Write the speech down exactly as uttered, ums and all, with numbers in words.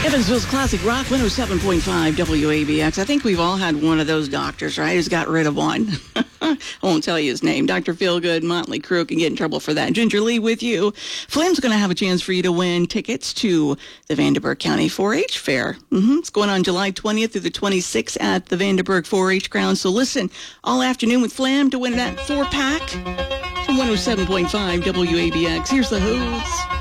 Evansville's Classic Rock, one oh seven point five W A B X. I think we've all had one of those doctors, right, who's got rid of one. I won't tell you his name. Doctor Feelgood, Motley Crue can get in trouble for that. Ginger Lee with you. Flynn's going to have a chance for you to win tickets to the Vanderburgh County four H Fair. Mm-hmm. It's going on July twentieth through the twenty-sixth at the Vanderburgh four H grounds. So listen all afternoon with Flam to win that four-pack from one oh seven point five W A B X. Here's the Who's.